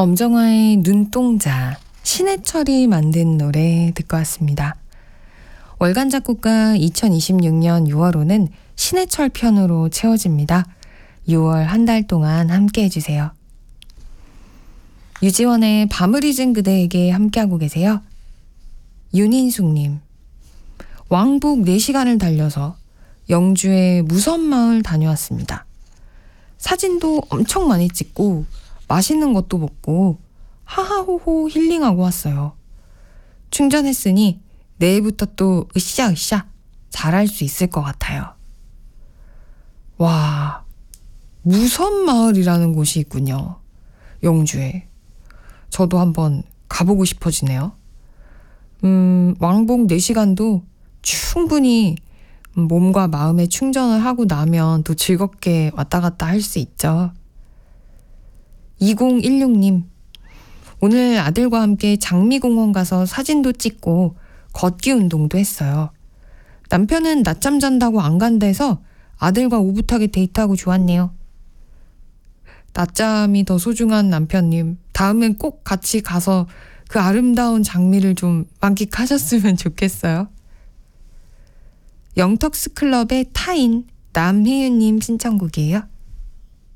엄정화의 눈동자, 신해철이 만든 노래 듣고 왔습니다. 월간 작곡가 2026년 6월호는 신해철 편으로 채워집니다. 6월 한 달 동안 함께 해주세요. 유지원의 밤을 잊은 그대에게 함께하고 계세요. 윤인숙님, 왕복 4시간을 달려서 영주의 무선마을 다녀왔습니다. 사진도 엄청 많이 찍고 맛있는 것도 먹고 하하호호 힐링하고 왔어요. 충전했으니 내일부터 또 으쌰으쌰 잘할 수 있을 것 같아요. 와, 무선마을이라는 곳이 있군요. 영주에. 저도 한번 가보고 싶어지네요. 왕복 4시간도 충분히 몸과 마음의 충전을 하고 나면 또 즐겁게 왔다 갔다 할 수 있죠. 2016님, 오늘 아들과 함께 장미공원 가서 사진도 찍고 걷기 운동도 했어요. 남편은 낮잠 잔다고 안 간대서 아들과 오붓하게 데이트하고 좋았네요. 낮잠이 더 소중한 남편님, 다음엔 꼭 같이 가서 그 아름다운 장미를 좀 만끽하셨으면 좋겠어요. 영턱스 클럽의 타인, 남혜윤님 신청곡이에요.